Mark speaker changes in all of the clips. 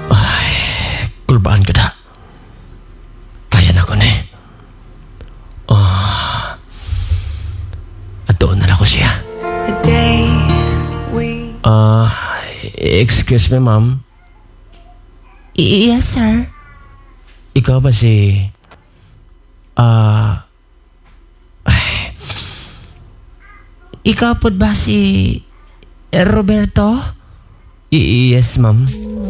Speaker 1: Ay, kulbaan ko da. Kaya na ko ni. At doon na lang ko siya.
Speaker 2: The day we
Speaker 1: Excuse me, ma'am.
Speaker 3: Yes, sir.
Speaker 1: Ikaw ba si...
Speaker 3: Ikaw po ba si Roberto?
Speaker 1: Yes, ma'am.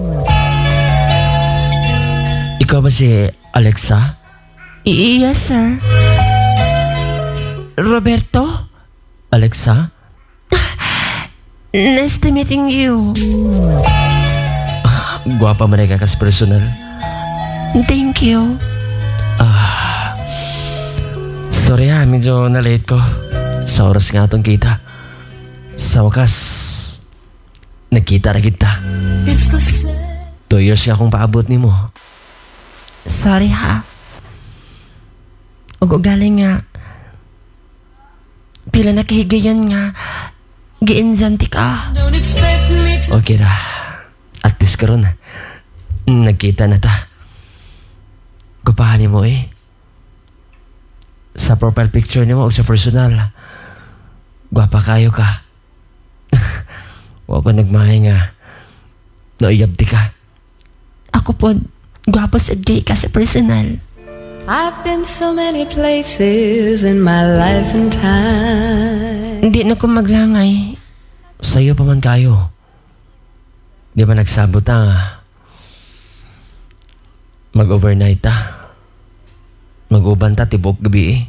Speaker 1: Ikaw ba si Alexa?
Speaker 3: Yes, sir. Roberto?
Speaker 1: Alexa?
Speaker 3: Nice to meeting you.
Speaker 1: Gwapa man ka kas personal.
Speaker 3: Thank you.
Speaker 1: Sorry medyo na-late ko. Sa oras nga itong kita. Sa wakas, nagkita na kita. 2 years nga akong paabot ni mo.
Speaker 3: Sorry ha. Ug galing nga. Pila na kahigayon nga. Giinzanti ka.
Speaker 1: Okay ra. At least karon nagkita na ta. Gupahan ni mo sa profile picture ni mo o sa personal. Gwapa kayo ka. Huwag ko nagmahay nga. Nauyabdi ka.
Speaker 3: Ako po, gwapo sa gay ka sa personal.
Speaker 2: I've been so many places in my life and time.
Speaker 3: Hindi na ko maglangay.
Speaker 1: Sa'yo pa man kayo. Di ba nagsabot mag-overnight mag-uban ta tibok gabi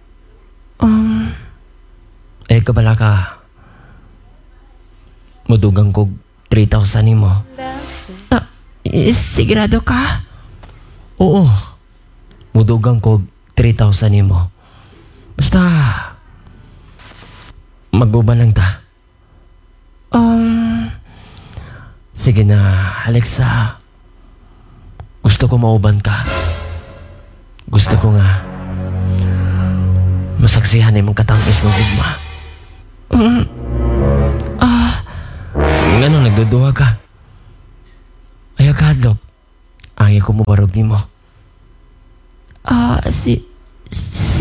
Speaker 1: kabala ka. Mudugang kog 3,000 ni mo.
Speaker 3: Sigurado ka?
Speaker 1: Oo. Mudugang kog 3,000 ni mo. Basta mag-uban lang ta. Sige na, Alexa. Gusto ko mauban ka. Gusto ko nga masaksihan ay mong katangis mong ugma. Ngano nagduduwa ka? Ayaw ka, hadlok. Ayaw ko mo barog ni mo.
Speaker 3: Si